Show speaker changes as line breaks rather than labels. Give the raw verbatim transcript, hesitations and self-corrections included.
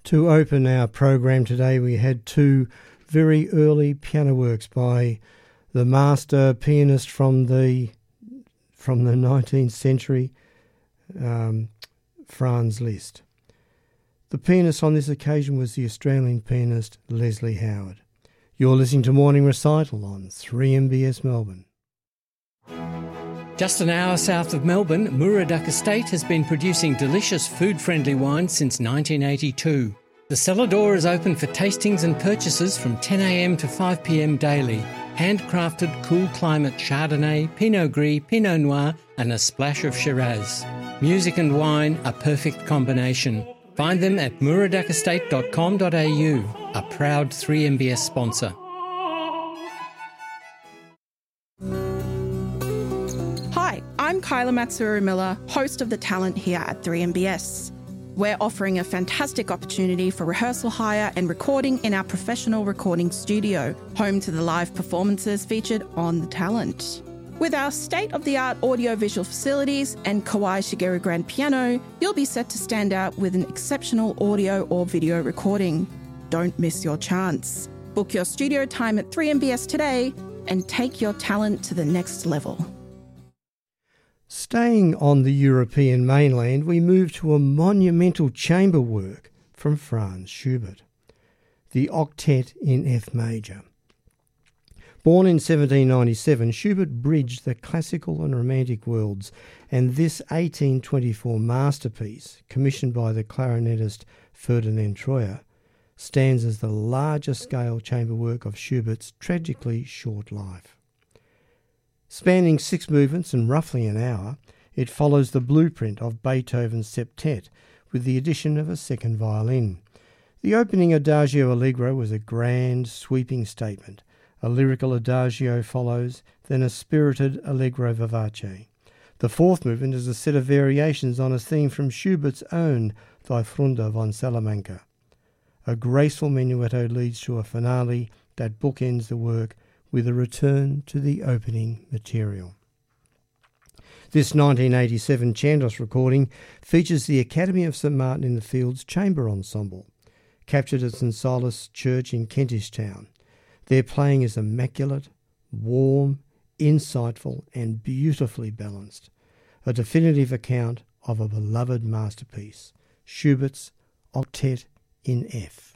To open our program today, we had two very early piano works by the master pianist from the from the nineteenth century, um, Franz Liszt. The pianist on this occasion was the Australian pianist Leslie Howard. You're listening to Morning Recital on three M B S Melbourne.
Just an hour south of Melbourne, Muraduck Estate has been producing delicious food-friendly wine since nineteen eighty-two. The cellar door is open for tastings and purchases from ten a m to five p m daily. Handcrafted cool climate Chardonnay, Pinot Gris, Pinot Noir and a splash of Shiraz. Music and wine, a perfect combination. Find them at muraduck estate dot com dot a u, a proud three M B S sponsor.
Hi, I'm Kyla Matsuru-Miller, host of The Talent here at three M B S. We're offering a fantastic opportunity for rehearsal hire and recording in our professional recording studio, home to the live performances featured on The Talent. With our state-of-the-art audio-visual facilities and Kawai Shigeru grand piano, you'll be set to stand out with an exceptional audio or video recording. Don't miss your chance. Book your studio time at three M B S today and take your talent to the next level.
Staying on the European mainland, we move to a monumental chamber work from Franz Schubert, the Octet in F major. Born in seventeen ninety-seven, Schubert bridged the classical and romantic worlds, and this eighteen twenty-four masterpiece, commissioned by the clarinetist Ferdinand Troyer, stands as the largest scale chamber work of Schubert's tragically short life. Spanning six movements and roughly an hour, it follows the blueprint of Beethoven's septet with the addition of a second violin. The opening Adagio Allegro was a grand, sweeping statement. A lyrical Adagio follows, then a spirited Allegro Vivace. The fourth movement is a set of variations on a theme from Schubert's own Die Freunde von Salamanca. A graceful menuetto leads to a finale that bookends the work with a return to the opening material. This nineteen eighty-seven Chandos recording features the Academy of St Martin in the Fields Chamber Ensemble, captured at St Silas Church in Kentish Town. Their playing is immaculate, warm, insightful and beautifully balanced, a definitive account of a beloved masterpiece, Schubert's Octet in F.